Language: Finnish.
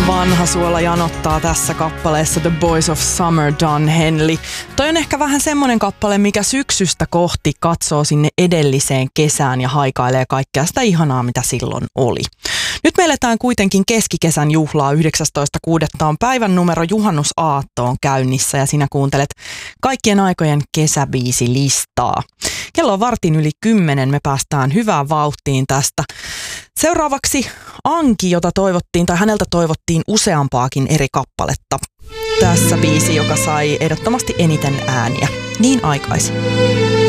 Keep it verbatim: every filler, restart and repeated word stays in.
Vanha suola janottaa tässä kappaleessa The Boys of Summer, Don Henley. Toi on ehkä vähän semmonen kappale, mikä syksystä kohti katsoo sinne edelliseen kesään ja haikailee kaikkea sitä ihanaa, mitä silloin oli. Nyt me eletään kuitenkin keskikesän juhlaa. yhdeksästoista kuudetta on päivän numero juhannusaatto on käynnissä ja sinä kuuntelet kaikkien aikojen kesäbiisilistaa. Kello on vartin yli kymmenen, me päästään hyvään vauhtiin tästä. Seuraavaksi Anki, jota toivottiin, tai häneltä toivottiin useampaakin eri kappaletta. Tässä biisi, joka sai ehdottomasti eniten ääniä. Niin aikaisin.